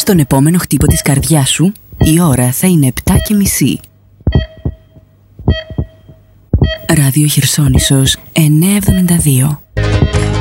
Στον επόμενο χτύπο της καρδιάς σου, η ώρα θα είναι 7:30. Ράδιο Χερσόνησος 972.